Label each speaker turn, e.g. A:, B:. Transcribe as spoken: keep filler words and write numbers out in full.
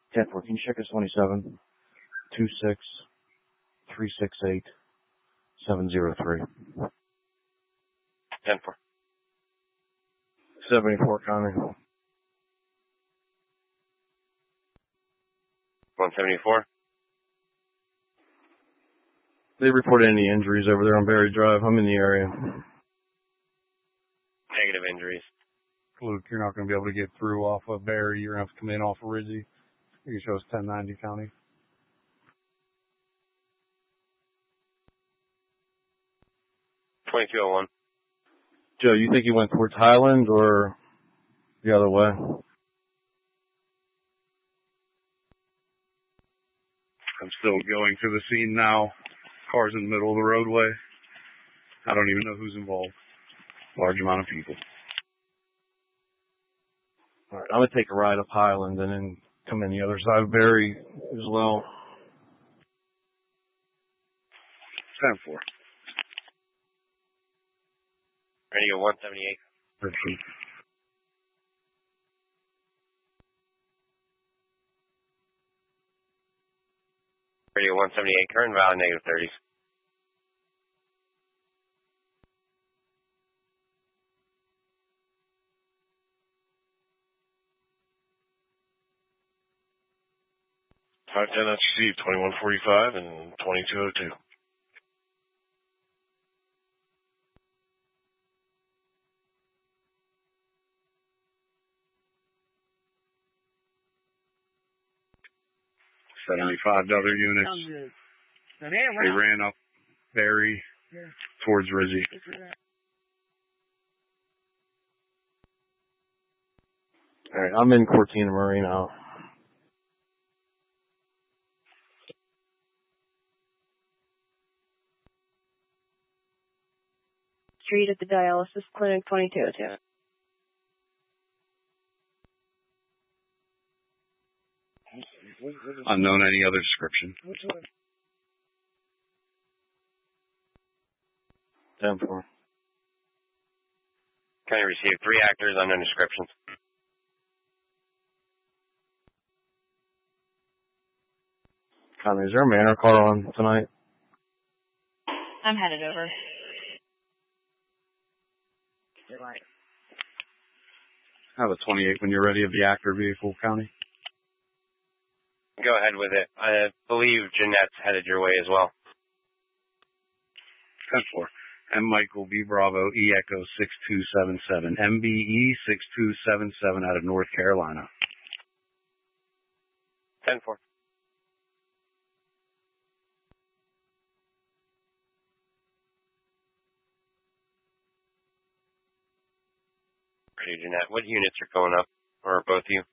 A: ten four, can you check us twenty-seven, two six, three six eight, seven zero three.
B: ten four.
A: seventy-four, Connie.
B: one seventy-four.
A: They reported any injuries over there on Berry Drive. I'm in the area.
B: Negative injuries.
C: Luke, you're not going to be able to get through off of Berry. You're going to have to come in off of Rizzy. You can show us ten ninety County.
B: twenty-two oh one.
A: Joe, you think he went towards Highland or the other way?
C: I'm still going to the scene now. Car's in the middle of the roadway. I don't even know who's involved. Large amount of people.
A: All right, I'm going to take a ride up Highland and then come in the other side of Berry as well.
C: ten four.
B: Radio one seventy-eight.
C: Repeat.
B: Radio one seventy-eight, current valid negative thirties.
D: five ten, that's received, twenty-one forty-five and twenty-two oh two.
C: seventy-five other units. They ran up Berry towards Rizzy.
A: All right, I'm in Cortina Marino.
E: Street at the dialysis clinic, twenty-two oh two.
C: Unknown any other description.
A: ten four.
B: County received three actors, unknown descriptions.
A: Connie, is there a manor car on tonight?
E: I'm headed over.
C: Have a twenty-eight when you're ready of the actor vehicle, County.
B: Go ahead with it. I believe Jeanette's headed your way as well.
C: ten four. M. Michael B. Bravo, E. Echo six two seven seven. M B E six two seven seven out of North Carolina.
B: ten four. Ready, Jeanette. What units are going up? Or both of you?